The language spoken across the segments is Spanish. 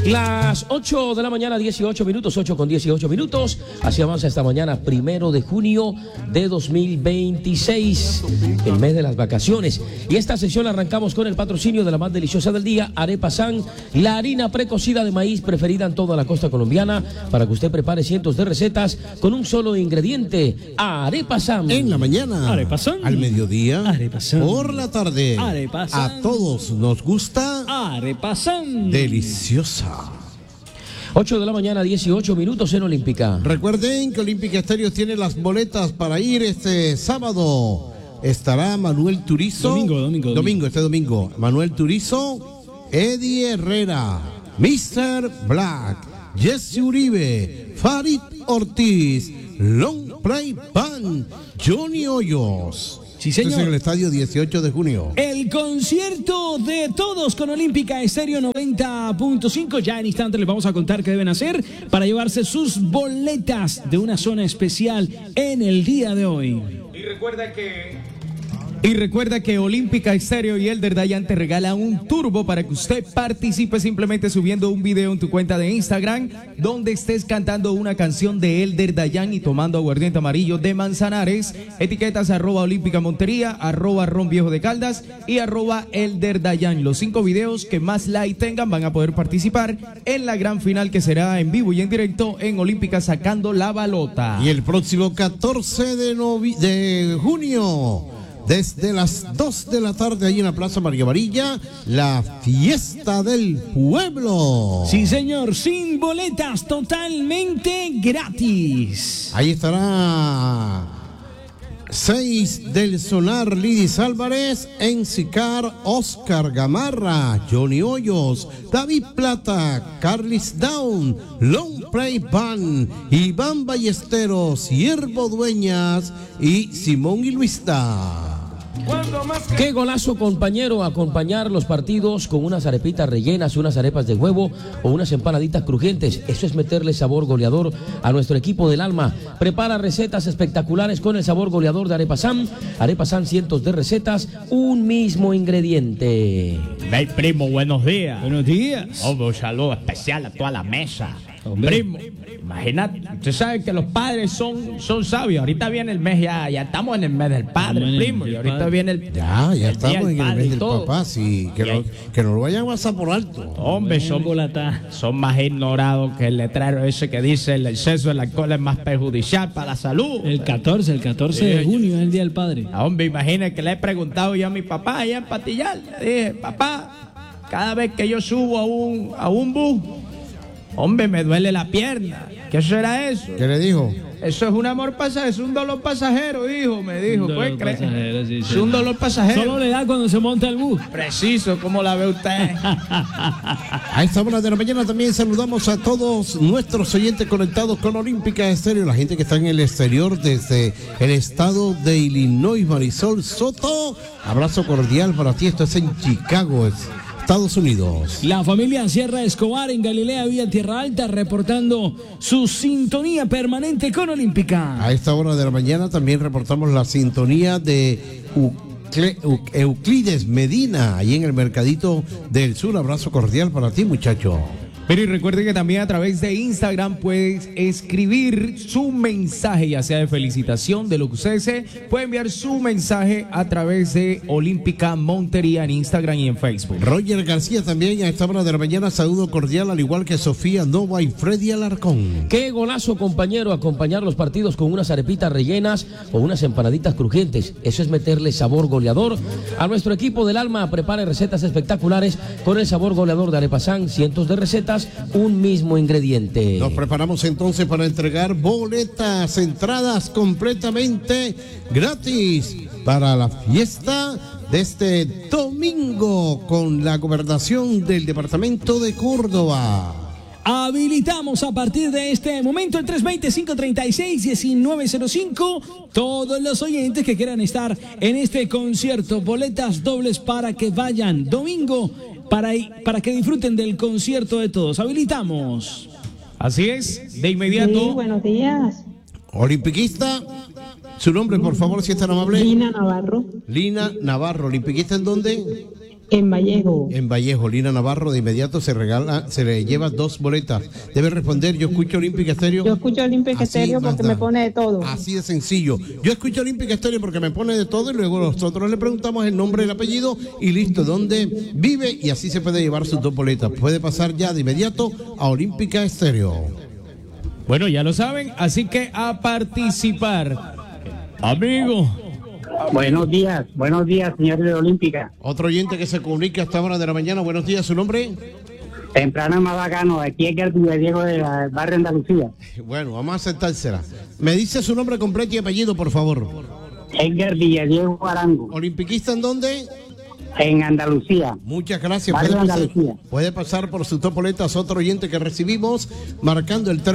Las 8 de la mañana, 18 minutos, 8 con 18 minutos. Así avanza esta mañana, 1 de junio de 2026, el mes de las vacaciones. Y esta sesión arrancamos con el patrocinio de la más deliciosa del día, Arepa San, la harina precocida de maíz preferida en toda la costa colombiana, para que usted prepare cientos de recetas con un solo ingrediente. Arepa San. En la mañana, Arepa San. Al mediodía, Arepa San. por la tarde, Arepa San. a todos nos gusta Arepa San. deliciosa. 8 de la mañana, 18 minutos en Olímpica. Recuerden que Olímpica Estéreo tiene las boletas para ir este sábado. Estará Manuel Turizo. Este domingo. Manuel Turizo, Eddie Herrera, Mr. Black, Jesse Uribe, Farid Ortiz, Long Play Band, Johnny Hoyos. Sí, señor. Esto es en el estadio 18 de junio. El concierto de todos con Olímpica Estéreo 90.5. Ya en instantes les vamos a contar qué deben hacer para llevarse sus boletas de una zona especial en el día de hoy. Y recuerda que Olímpica Estéreo y Elder Dayan te regalan un turbo para que usted participe simplemente subiendo un video en tu cuenta de Instagram donde estés cantando una canción de Elder Dayan y tomando aguardiente amarillo de Manzanares. Etiquetas @Olímpica Montería, @Ron Viejo de Caldas y @Elder Dayan. Los 5 videos que más like tengan van a poder participar en la gran final que será en vivo y en directo en Olímpica Sacando la Balota. Y el próximo 14 de junio, desde las 2 de la tarde, ahí en la Plaza María Amarilla, la fiesta del pueblo. Sí, señor, sin boletas, totalmente gratis. Ahí estará 6 del Sonar, Lidis Álvarez, Encicar, Oscar Gamarra, Johnny Hoyos, David Plata, Carlis Down, Long Play Band, Iván Ballesteros, Siervo Dueñas y Simón y Luista. Qué golazo, compañero, acompañar los partidos con unas arepitas rellenas, unas arepas de huevo o unas empanaditas crujientes. Eso es meterle sabor goleador a nuestro equipo del alma. Prepara recetas espectaculares con el sabor goleador de Arepa San. Arepa San, cientos de recetas, un mismo ingrediente. Hey, primo, buenos días. Buenos días. Un saludo especial a toda la mesa. Hombre. Primo, imagínate, usted sabe que los padres son sabios. Ahorita viene el mes, ya estamos en el mes del padre, primo. Y ahorita viene el Ya día estamos del en el padre mes y del todo. papá, sí, que no lo vayan a pasar por alto. Hombre, son más ignorados que el letrero ese que dice el exceso del alcohol es más perjudicial para la salud. El 14 de junio es el Día del Padre. Hombre, imagínate que le he preguntado yo a mi papá allá en Patillar. Le dije, papá, cada vez que yo subo a un bus, hombre, me duele la pierna. ¿Qué será eso? ¿Qué le dijo? Eso es un amor pasajero, es un dolor pasajero, hijo, me dijo. Un dolor ¿Puede creer? pasajero, sí, Es sí. un dolor pasajero. Solo le da cuando se monta el bus. Preciso, ¿cómo la ve usted? A esta hora de la mañana también saludamos a todos nuestros oyentes conectados con Olímpica Estéreo, la gente que está en el exterior desde el estado de Illinois. Marisol Soto, abrazo cordial para ti, esto es en Chicago, Estados Unidos. La familia Sierra Escobar en Galilea, Vía Tierra Alta, reportando su sintonía permanente con Olímpica. A esta hora de la mañana también reportamos la sintonía de Euclides Medina, ahí en el Mercadito del Sur. Abrazo cordial para ti, muchacho. Pero y recuerde que también a través de Instagram puedes escribir su mensaje, ya sea de felicitación, de lo que usted desee. Puede enviar su mensaje a través de Olímpica Montería en Instagram y en Facebook. Roger García también a esta hora de la mañana, saludo cordial, al igual que Sofía Nova y Freddy Alarcón. Qué golazo, compañero, acompañar los partidos con unas arepitas rellenas o unas empanaditas crujientes. Eso es meterle sabor goleador a nuestro equipo del alma. Prepare recetas espectaculares con el sabor goleador de Arepa San, cientos de recetas, un mismo ingrediente. Nos preparamos entonces para entregar boletas, entradas completamente gratis para la fiesta de este domingo con la gobernación del departamento de Córdoba. Habilitamos a partir de este momento el 320-536-1905. Todos los oyentes que quieran estar en este concierto, boletas dobles para que vayan domingo, para que disfruten del concierto de todos. Habilitamos. Así es, de inmediato. Sí, buenos días. Olimpiquista, su nombre, por favor, si es tan amable. Lina Navarro. Lina Navarro, ¿olimpiquista en dónde? En Vallejo. En Vallejo, Lina Navarro, de inmediato se le lleva 2 boletas. Debe responder, yo escucho Olímpica Estéreo. Yo escucho Olímpica Estéreo porque me pone de todo. Así de sencillo. Yo escucho Olímpica Estéreo porque me pone de todo y luego nosotros le preguntamos el nombre y el apellido y listo, dónde vive y así se puede llevar sus 2 boletas. Puede pasar ya de inmediato a Olímpica Estéreo. Bueno, ya lo saben, así que a participar. Amigo. Buenos días, señores de Olímpica. Otro oyente que se comunica a esta hora de la mañana. Buenos días, ¿su nombre? Temprano más bacano, aquí es el Diego del barrio Andalucía. Bueno, vamos a aceptársela. Me dice su nombre completo y apellido, por favor. Edgar Villadiego Arango. ¿Olimpiquista en dónde? En Andalucía. Muchas gracias. Puede pasar por sus 2 boletas. Otro oyente que recibimos, marcando el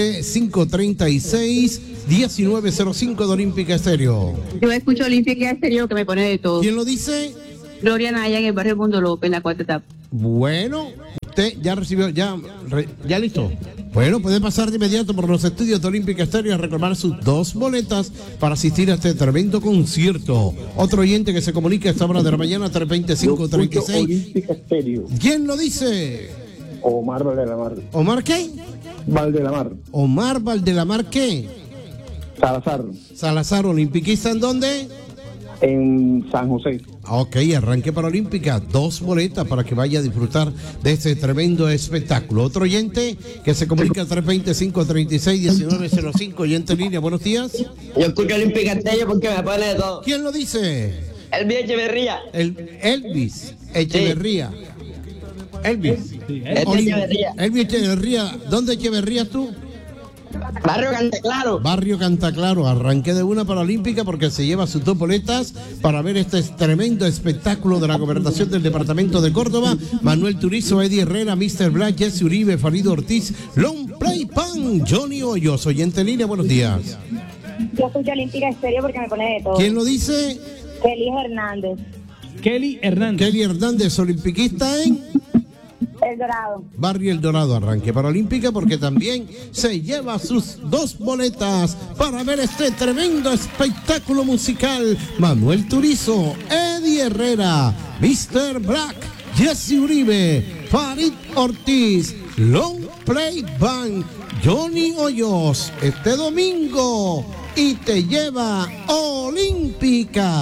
320-536-1905 de Olímpica Estéreo. Yo escucho Olímpica Estéreo que me pone de todo. ¿Quién lo dice? Gloria Naya en el barrio Mundo López, en la 4ª etapa. Bueno, usted ya recibió, ya listo. Bueno, puede pasar de inmediato por los estudios de Olímpica Estéreo a reclamar sus 2 boletas para asistir a este tremendo concierto. Otro oyente que se comunica a esta hora de la mañana, 320-536. Olímpica Estéreo. ¿Quién lo dice? Omar Valdelamar. ¿Omar qué? Valdelamar. Omar Valdelamar, ¿qué? Salazar, ¿olimpiquista en dónde? En San José. Ok, arranque para Olímpica, 2 boletas para que vaya a disfrutar de este tremendo espectáculo. Otro oyente que se comunica al 320-536-1905, oyente en línea, buenos días. Yo escucho Olímpica Estéreo porque me pone de todo. ¿Quién lo dice? Elvis Echeverría. Elvis Echeverría. Sí. Elvis Echeverría. ¿Dónde Echeverría tú? Barrio Cantaclaro. Barrio Cantaclaro. Arranqué de una para Olímpica porque se lleva sus 2 boletas para ver este tremendo espectáculo de la gobernación del departamento de Córdoba. Manuel Turizo, Eddie Herrera, Mr. Black, Jesse Uribe, Farido Ortiz, Long Play Pan, Johnny Hoyos. Oyente en línea, buenos días. Yo escucho Olímpica Estéreo porque me pone de todo. ¿Quién lo dice? Kelly Hernández, olimpiquista en El Dorado. Barrio El Dorado. Arranque para Olímpica porque también se lleva sus 2 boletas para ver este tremendo espectáculo musical. Manuel Turizo, Eddie Herrera, Mr. Black, Jesse Uribe, Farid Ortiz, Long Play Band, Johnny Hoyos, este domingo, y te lleva Olímpica.